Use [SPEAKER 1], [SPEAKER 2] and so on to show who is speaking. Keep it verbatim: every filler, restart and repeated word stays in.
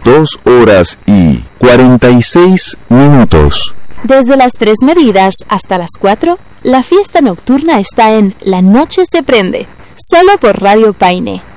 [SPEAKER 1] dos horas y cuarenta y seis minutos.
[SPEAKER 2] Desde las tres medidas hasta las cuatro, la fiesta nocturna está en La Noche se Prende, solo por Radio Paine.